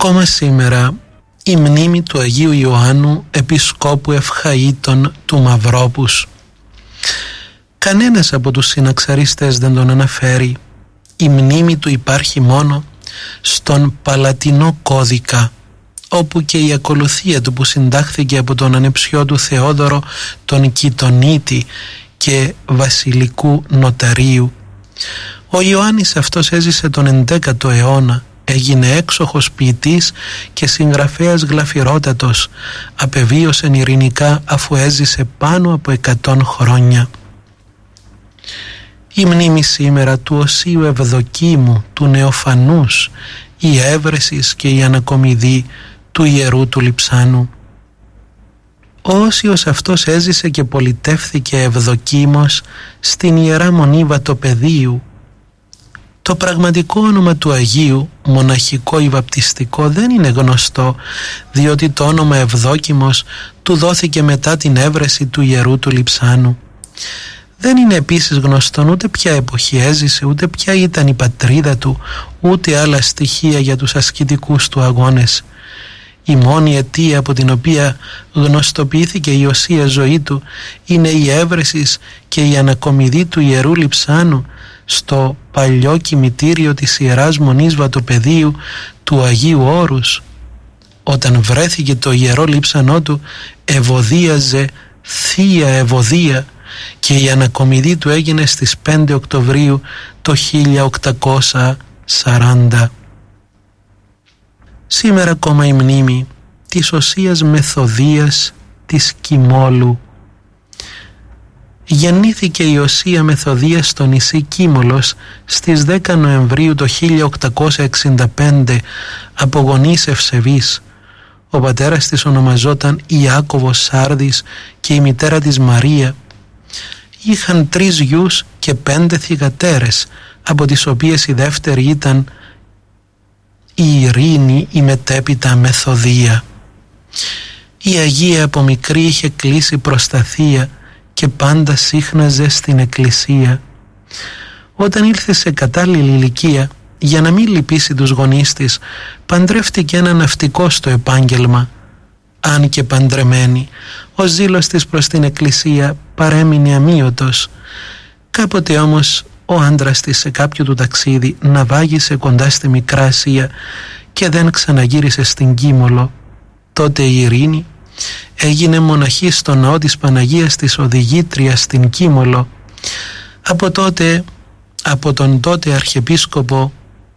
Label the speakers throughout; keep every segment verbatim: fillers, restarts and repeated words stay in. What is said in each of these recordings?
Speaker 1: Ακόμα σήμερα η μνήμη του Αγίου Ιωάννου Επισκόπου Ευχαΐτων του Μαυρόπους. Κανένας από τους συναξαριστές δεν τον αναφέρει. Η μνήμη του υπάρχει μόνο στον Παλατινό Κώδικα, όπου και η ακολουθία του που συντάχθηκε από τον ανεψιό του Θεόδωρο τον Κιτονίτη και βασιλικού νοταρίου. Ο Ιωάννης αυτός έζησε τον ενδέκατο αιώνα, έγινε έξοχος ποιητής και συγγραφέας γλαφυρότατος, απεβίωσε ειρηνικά αφού έζησε πάνω από εκατόν χρόνια. Η μνήμη σήμερα του Οσίου Ευδοκίμου, του Νεοφανούς, η Έβρεσης και η Ανακομιδή του Ιερού του Λειψάνου. Ο Όσιος αυτός έζησε και πολιτεύθηκε Ευδοκίμος στην Ιερά Μονή Βατοπεδίου. Το πραγματικό όνομα του Αγίου, μοναχικό ή βαπτιστικό, δεν είναι γνωστό, διότι το όνομα Ευδόκιμος του δόθηκε μετά την έβρεση του Ιερού του Λειψάνου. Δεν είναι επίσης γνωστόν ούτε ποια εποχή έζησε, ούτε ποια ήταν η πατρίδα του, ούτε άλλα στοιχεία για τους ασκητικούς του αγώνες. Η μόνη αιτία από την οποία γνωστοποιήθηκε η οσία ζωή του είναι η έβρεσης και η ανακομιδή του Ιερού Λειψάνου στο παλιό κημητήριο της Ιεράς Μονής Βατοπεδίου του Αγίου Όρους. Όταν βρέθηκε το Ιερό Λείψανό του, ευωδίαζε θεία ευωδία και η ανακομιδή του έγινε στις πέντε Οκτωβρίου το χίλια οκτακόσια σαράντα. Σήμερα ακόμα η μνήμη της οσίας Μεθοδίας της Κιμόλου. Γεννήθηκε η οσία Μεθοδία στο νησί Κίμολος στις δέκα Νοεμβρίου το χίλια οκτακόσια εξήντα πέντε από γονείς ευσεβείς. Ο πατέρας της ονομαζόταν Ιάκωβος Σάρδης και η μητέρα της Μαρία. Είχαν τρεις γιους και πέντε θυγατέρες, από τις οποίες η δεύτερη ήταν η Ειρήνη, η μετέπειτα Μεθοδία. Η Αγία από μικρή είχε κλείσει προς τα θεία και πάντα σύχναζε στην εκκλησία. Όταν ήρθε σε κατάλληλη ηλικία, για να μην λυπήσει τους γονείς της, παντρεύτηκε ένα ναυτικό στο επάγγελμα. Αν και παντρεμένη, ο ζήλος της προς την εκκλησία παρέμεινε αμύωτος. Κάποτε όμως ο άντρας της σε κάποιο του ταξίδι ναυάγησε κοντά στη Μικρά Ασία και δεν ξαναγύρισε στην Κίμολο. Τότε η Ειρήνη έγινε μοναχή στο ναό της Παναγίας της Οδηγήτριας στην Κίμολο. Από τότε, από τον τότε αρχιεπίσκοπο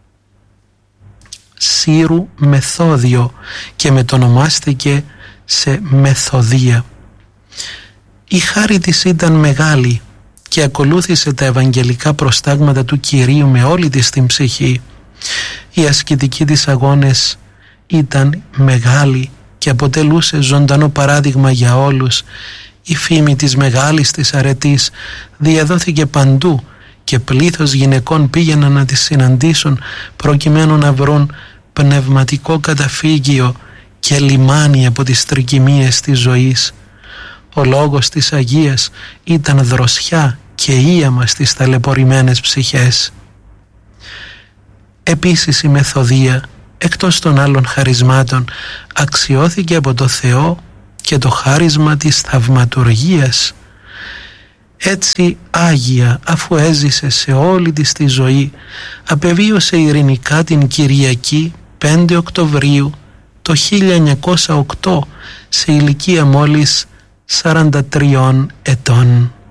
Speaker 1: Σύρου Μεθόδιο, και μετονομάστηκε σε Μεθοδία. Η χάρη της ήταν μεγάλη και ακολούθησε τα ευαγγελικά προστάγματα του Κυρίου με όλη της την ψυχή. Οι ασκητικοί της αγώνες ήταν μεγάλη και αποτελούσε ζωντανό παράδειγμα για όλους. Η φήμη της μεγάλης της αρετής διαδόθηκε παντού και πλήθος γυναικών πήγαιναν να τις συναντήσουν προκειμένου να βρουν πνευματικό καταφύγιο και λιμάνι από τις τρικυμίες της ζωής. Ο λόγος της Αγίας ήταν δροσιά και ίαμα στις ταλαιπωρημένες ψυχές. Επίσης η Μεθοδία, εκτός των άλλων χαρισμάτων, αξιώθηκε από το Θεό και το χάρισμα της θαυματουργίας. Έτσι Άγια, αφού έζησε σε όλη της τη ζωή, απεβίωσε ειρηνικά την Κυριακή πέντε Οκτωβρίου το χίλια εννιακόσια οκτώ σε ηλικία μόλις σαράντα τριών ετών.